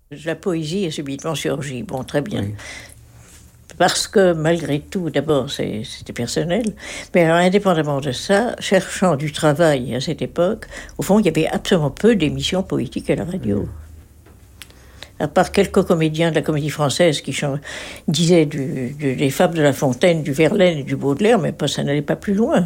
La poésie est subitement surgie. Bon, très bien. Oui. Parce que malgré tout, d'abord, c'était personnel, mais alors, indépendamment de ça, cherchant du travail à cette époque, au fond, il y avait absolument peu d'émissions poétiques à la radio. À part quelques comédiens de la Comédie Française qui disaient des fables de La Fontaine, du Verlaine et du Baudelaire, mais ça n'allait pas plus loin.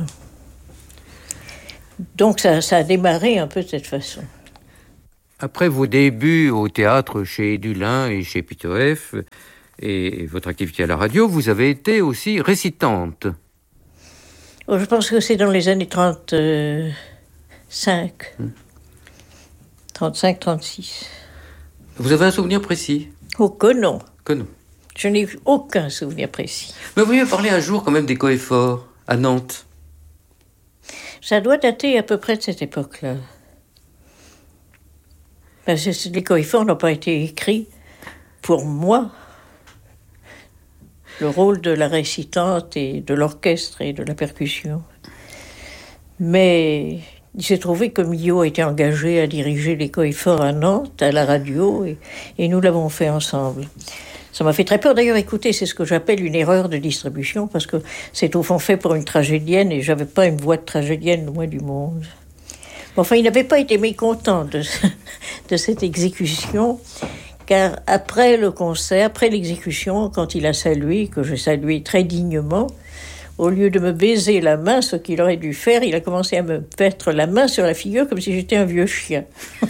Donc ça a démarré un peu de cette façon. Après vos débuts au théâtre chez Dulin et chez Pitoef, et votre activité à la radio, vous avez été aussi récitante. Oh, je pense que c'est dans les années 35. 35-36. Vous avez un souvenir précis? Oh, que non. Que non. Je n'ai aucun souvenir précis. Mais vous m'avez parlé un jour quand même des coefforts à Nantes. Ça doit dater à peu près de cette époque-là. Parce que les coefforts n'ont pas été écrits pour moi. Le rôle de la récitante et de l'orchestre et de la percussion. Mais il s'est trouvé que Millot a été engagé à diriger les coefforts à Nantes, à la radio, et nous l'avons fait ensemble. Ça m'a fait très peur. D'ailleurs, écoutez, c'est ce que j'appelle une erreur de distribution, parce que c'est au fond fait pour une tragédienne, et j'avais pas une voix de tragédienne loin du monde. Enfin, il n'avait pas été mécontent de cette exécution, car après le concert, après l'exécution, quand il a salué, que je saluais très dignement, au lieu de me baiser la main, ce qu'il aurait dû faire, il a commencé à me mettre la main sur la figure comme si j'étais un vieux chien.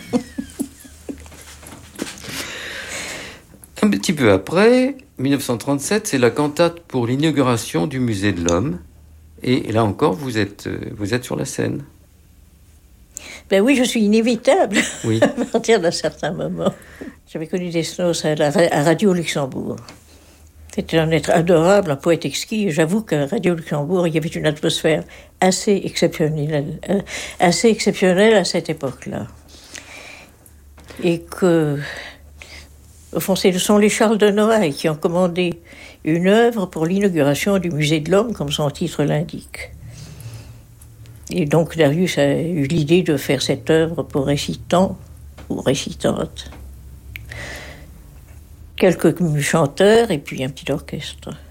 Un petit peu après, 1937, c'est la cantate pour l'inauguration du Musée de l'Homme. Et là encore, vous êtes sur la scène. Ben oui, je suis inévitable, oui. À partir d'un certain moment. J'avais connu Desnos à Radio Luxembourg. C'était un être adorable, un poète exquis. Et j'avoue qu'à Radio Luxembourg, il y avait une atmosphère assez exceptionnelle à cette époque-là. Et que, au fond, ce sont les Charles de Noailles qui ont commandé une œuvre pour l'inauguration du Musée de l'Homme, comme son titre l'indique. Et donc Darius a eu l'idée de faire cette œuvre pour récitants ou récitantes. Quelques chanteurs et puis un petit orchestre.